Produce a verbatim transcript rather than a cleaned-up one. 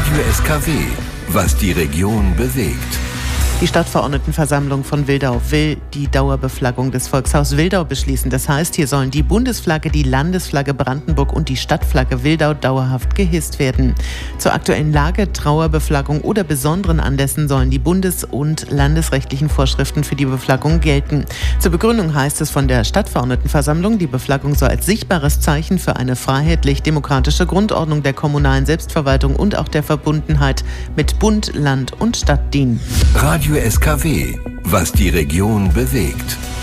Radio S K W, was die Region bewegt. Die Stadtverordnetenversammlung von Wildau will die Dauerbeflaggung des Volkshaus Wildau beschließen. Das heißt, hier sollen die Bundesflagge, die Landesflagge Brandenburg und die Stadtflagge Wildau dauerhaft gehisst werden. Zur aktuellen Lage, Trauerbeflaggung oder besonderen Anlässen sollen die bundes- und landesrechtlichen Vorschriften für die Beflaggung gelten. Zur Begründung heißt es von der Stadtverordnetenversammlung, die Beflaggung soll als sichtbares Zeichen für eine freiheitlich-demokratische Grundordnung der kommunalen Selbstverwaltung und auch der Verbundenheit mit Bund, Land und Stadt dienen. Radio S K W, was die Region bewegt.